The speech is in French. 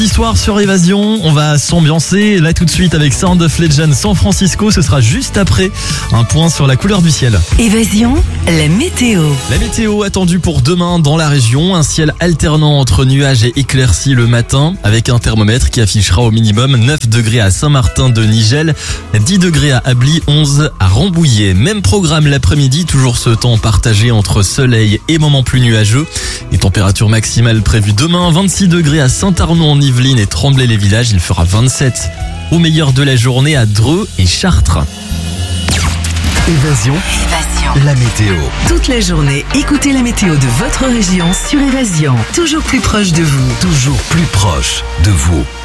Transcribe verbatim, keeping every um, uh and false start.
Soir sur Évasion, on va s'ambiancer là tout de suite avec Sound of Legend San Francisco. Ce sera juste après un point sur la couleur du ciel. Évasion, la météo. La météo attendue pour demain dans la région. Un ciel alternant entre nuages et éclaircies le matin avec un thermomètre qui affichera au minimum neuf degrés à Saint-Martin-de-Nigel, dix degrés à Ably, onze à Rambouillet. Même programme l'après-midi, toujours ce temps partagé entre soleil et moments plus nuageux. Les températures maximales prévues demain, vingt-six degrés à Saint-Arnaud en Yvelines et Tremblay-les-Villages, il fera vingt-sept. Au meilleur de la journée à Dreux et Chartres. Évasion, Évasion. la météo. Toute la journée, écoutez la météo de votre région sur Évasion. Toujours plus proche de vous. Toujours plus proche de vous.